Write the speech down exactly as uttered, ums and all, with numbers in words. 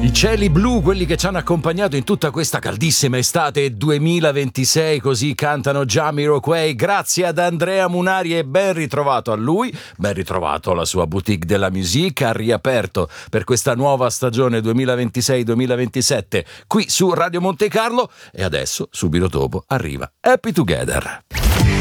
I cieli blu, quelli che ci hanno accompagnato in tutta questa caldissima estate duemilaventisei, così cantano Jamiroquai. Grazie ad Andrea Munari e ben ritrovato a lui, ben ritrovato alla sua boutique della musique, ha riaperto per questa nuova stagione duemilaventisei duemilaventisette qui su Radio Monte Carlo e adesso, subito dopo, arriva Happy Together.